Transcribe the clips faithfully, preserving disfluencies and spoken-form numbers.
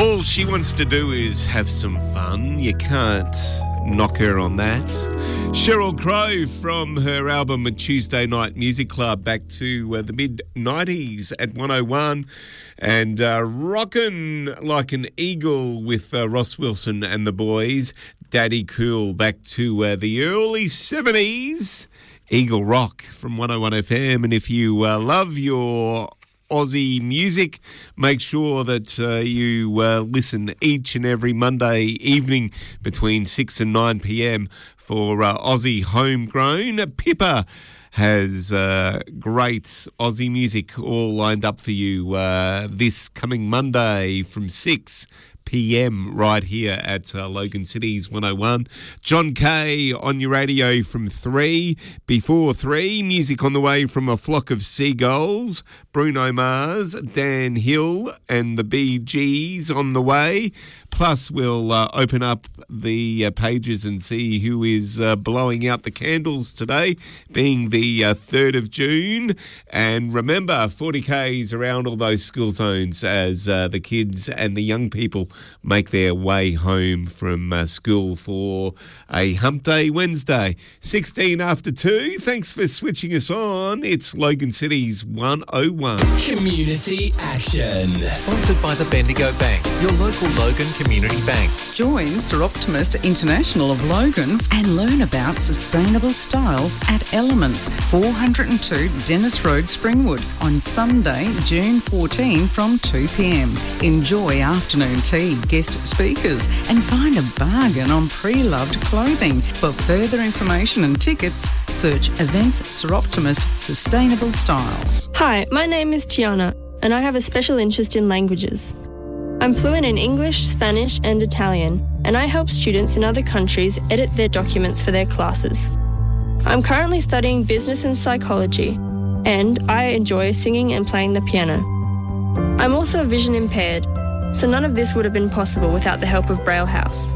All she wants to do is have some fun. You can't knock her on that. Sheryl Crow from her album A Tuesday Night Music Club back to uh, the mid nineties at one oh one, and uh, rockin' like an eagle with uh, Ross Wilson and the boys. Daddy Cool back to uh, the early seventies. Eagle Rock from one oh one F M. And if you uh, love your Aussie music, make sure that uh, you uh, listen each and every Monday evening between six and nine p.m. for uh, Aussie Homegrown. Pippa has uh, great Aussie music all lined up for you uh, this coming Monday from six p.m. right here at uh, Logan City's one oh one. John Kay on your radio from three. Before three, music on the way from A Flock of Seagulls. Bruno Mars, Dan Hill and the Bee Gees on the way. Plus, we'll uh, open up the uh, pages and see who is uh, blowing out the candles today, being the uh, third of June. And remember, forty kays around all those school zones as uh, the kids and the young people make their way home from uh, school for a Hump Day Wednesday. sixteen after two. Thanks for switching us on. It's Logan City's one oh one. Community Action. Sponsored by the Bendigo Bank, your local Logan Community Bank. Join Sir Optimist International of Logan and learn about sustainable styles at Elements, four oh two Dennis Road, Springwood, on Sunday, June fourteenth from two p.m. Enjoy afternoon tea, guest speakers, and find a bargain on pre-loved clothing. For further information and tickets, search Events Sir Optimist Sustainable Styles. Hi, my name is Tiana, and I have a special interest in languages. I'm fluent in English, Spanish, and Italian, and I help students in other countries edit their documents for their classes. I'm currently studying business and psychology, and I enjoy singing and playing the piano. I'm also vision impaired, so none of this would have been possible without the help of Braille House.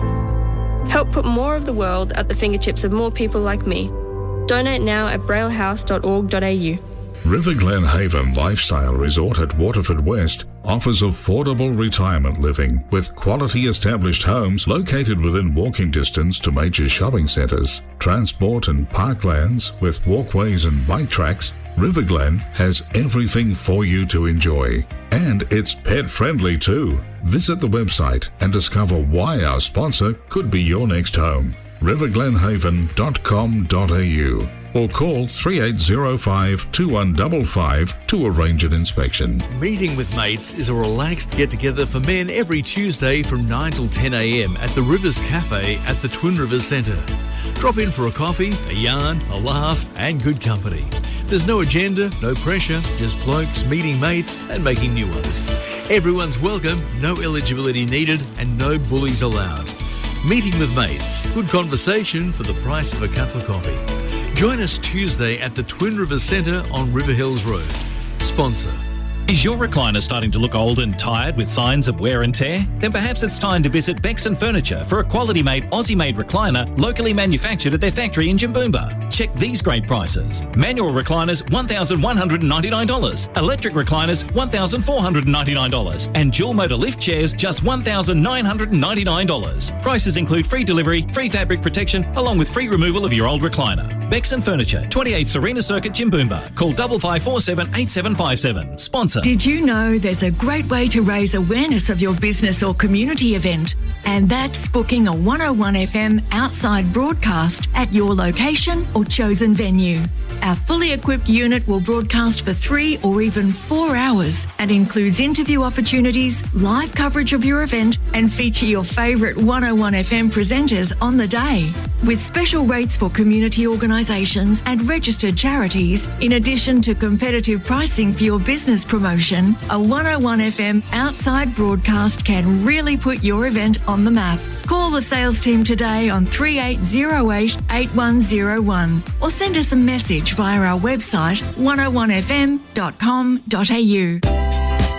Help put more of the world at the fingertips of more people like me. Donate now at braille house dot org dot a u. River Glen Haven Lifestyle Resort at Waterford West offers affordable retirement living with quality established homes located within walking distance to major shopping centres, transport and parklands with walkways and bike tracks. River Glen has everything for you to enjoy. And it's pet friendly too. Visit the website and discover why our sponsor could be your next home. river glen haven dot com dot a u or call three eight zero five, two one five five to arrange an inspection. Meeting with Mates is a relaxed get-together for men every Tuesday from nine till ten a.m. at the Rivers Cafe at the Twin Rivers Centre. Drop in for a coffee, a yarn, a laugh and good company. There's no agenda, no pressure, just blokes meeting mates and making new ones. Everyone's welcome, no eligibility needed and no bullies allowed. Meeting with Mates, good conversation for the price of a cup of coffee. Join us Tuesday at the Twin Rivers Centre on River Hills Road. Sponsor. Is your recliner starting to look old and tired with signs of wear and tear? Then perhaps it's time to visit Bexon Furniture for a quality-made, Aussie-made recliner locally manufactured at their factory in Jimboomba. Check these great prices. Manual recliners, one thousand one hundred ninety-nine dollars. Electric recliners, one thousand four hundred ninety-nine dollars. And dual motor lift chairs, just one thousand nine hundred ninety-nine dollars. Prices include free delivery, free fabric protection, along with free removal of your old recliner. Bexon Furniture, twenty-eight Serena Circuit, Jimboomba. Call five five four seven, eight seven five seven. Sponsor. Did you know there's a great way to raise awareness of your business or community event? And that's booking a one oh one F M outside broadcast at your location or chosen venue. Our fully equipped unit will broadcast for three or even four hours and includes interview opportunities, live coverage of your event, and feature your favourite one oh one F M presenters on the day. With special rates for community organisations and registered charities, in addition to competitive pricing for your business promotion, a one oh one F M outside broadcast can really put your event on the map. Call the sales team today on three eight zero eight, eight one zero one or send us a message via our website one oh one f m dot com dot a u.